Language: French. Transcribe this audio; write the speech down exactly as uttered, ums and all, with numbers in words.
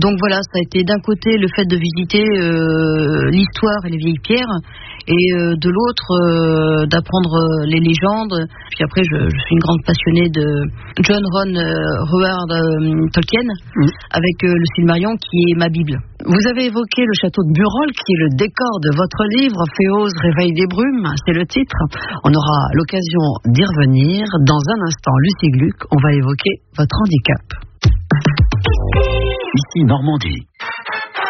Donc voilà, ça a été d'un côté le fait de visiter euh, l'histoire et les vieilles pierres, et euh, de l'autre euh, d'apprendre euh, les légendes. Puis après, je, je suis une grande passionnée de John Ron euh, Howard euh, Tolkien, mmh. avec euh, le Silmarillion qui est ma Bible. Vous avez évoqué le château de Burol, qui est le décor de votre livre, Féoz, Réveil des brumes, c'est le titre. On aura l'occasion d'y revenir. Dans un instant, Lucie Gluck, on va évoquer votre handicap. Ici Normandie.